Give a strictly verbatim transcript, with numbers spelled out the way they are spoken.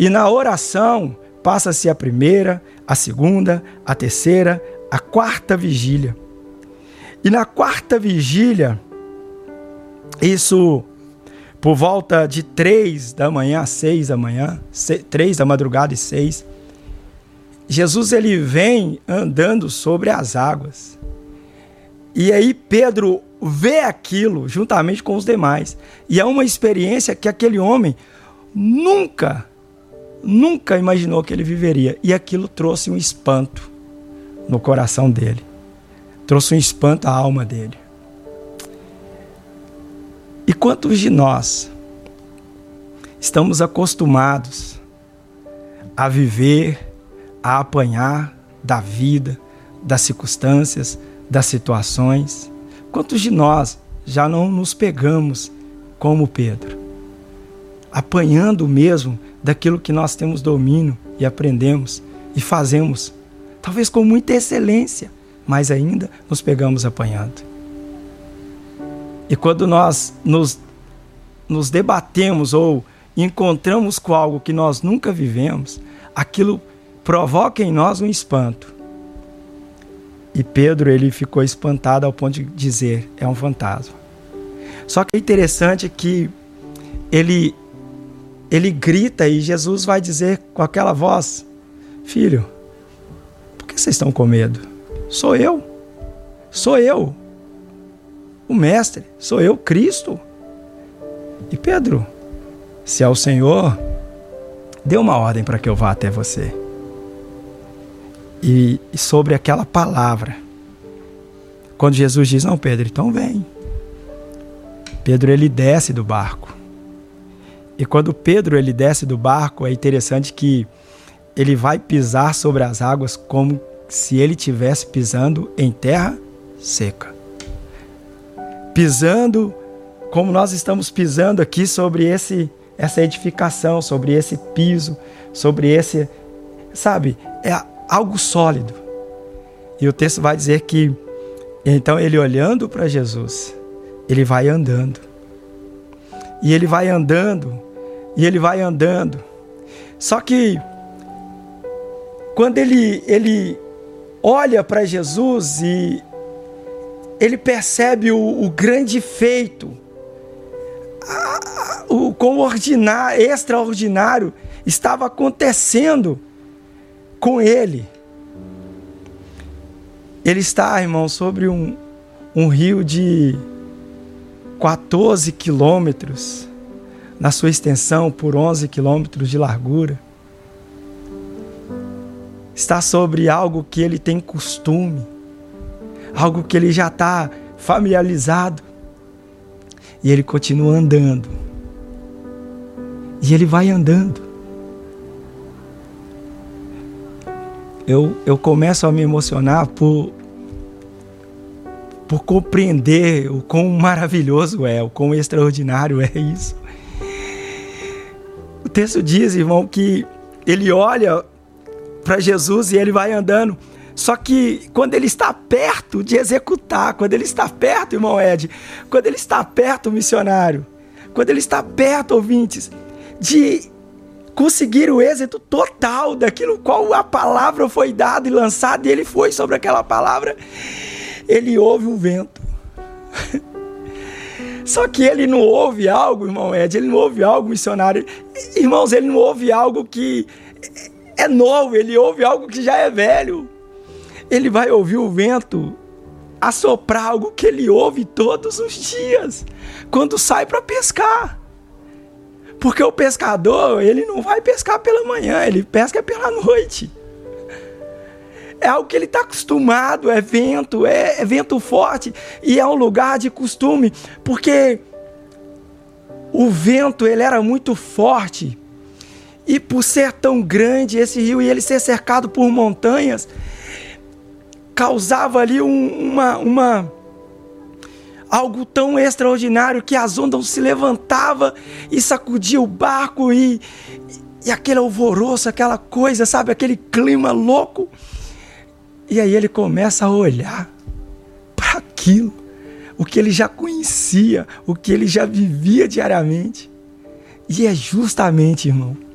E na oração, passa-se a primeira, a segunda, a terceira, a quarta vigília. E na quarta vigília, isso por volta de três da manhã, seis da manhã, seis, três da madrugada e seis, Jesus ele vem andando sobre as águas. E aí Pedro vê aquilo juntamente com os demais. E é uma experiência que aquele homem nunca, nunca imaginou que ele viveria. E aquilo trouxe um espanto no coração dele. Trouxe um espanto à alma dele. E quantos de nós estamos acostumados a viver, a apanhar da vida, das circunstâncias, das situações? Quantos de nós já não nos pegamos como Pedro, apanhando mesmo daquilo que nós temos domínio e aprendemos e fazemos, talvez com muita excelência, mas ainda nos pegamos apanhando? E quando nós nos, nos debatemos ou encontramos com algo que nós nunca vivemos, aquilo provoca em nós um espanto. E Pedro ele ficou espantado ao ponto de dizer, é um fantasma. Só que é interessante que ele, ele grita e Jesus vai dizer com aquela voz, filho, por que vocês estão com medo? Sou eu, sou eu, o mestre, sou eu, Cristo. E Pedro, se é o Senhor, dê uma ordem para que eu vá até você. E, e sobre aquela palavra, quando Jesus diz, não Pedro, então vem. Pedro ele desce do barco. E quando Pedro ele desce do barco, é interessante que ele vai pisar sobre as águas como se ele estivesse pisando em terra seca. Pisando como nós estamos pisando aqui sobre esse, essa edificação, sobre esse piso, sobre esse, sabe, é algo sólido. E o texto vai dizer que, então ele olhando para Jesus, ele vai andando. E ele vai andando, e ele vai andando. Só que, quando ele, ele olha para Jesus e ele percebe o, o grande feito, a, o quão ordinário, extraordinário estava acontecendo com ele. Ele está, irmão, sobre um, um rio de quatorze quilômetros na sua extensão, por onze quilômetros de largura. Está sobre algo que ele tem costume, algo que ele já está familiarizado. E ele continua andando. E ele vai andando. Eu, eu começo a me emocionar por, por compreender o quão maravilhoso é, o quão extraordinário é isso. O texto diz, irmão, que ele olha para Jesus e ele vai andando. Só que quando ele está perto de executar, quando ele está perto, irmão Ed, quando ele está perto, missionário, quando ele está perto, ouvintes, de conseguir o êxito total daquilo qual a palavra foi dada e lançada, e ele foi sobre aquela palavra, ele ouve um vento. Só que ele não ouve algo, irmão Ed, ele não ouve algo, missionário. Irmãos, ele não ouve algo que é novo, ele ouve algo que já é velho. Ele vai ouvir o vento assoprar algo que ele ouve todos os dias, quando sai para pescar. Porque o pescador, ele não vai pescar pela manhã, ele pesca pela noite. É algo que ele está acostumado, é vento, é, é vento forte, e é um lugar de costume, porque o vento ele era muito forte, e por ser tão grande esse rio, e ele ser cercado por montanhas, causava ali um, uma, uma, algo tão extraordinário que as ondas se levantavam e sacudiam o barco e, e aquele alvoroço, aquela coisa, sabe, aquele clima louco. E aí ele começa a olhar para aquilo, o que ele já conhecia, o que ele já vivia diariamente. E é justamente, irmão,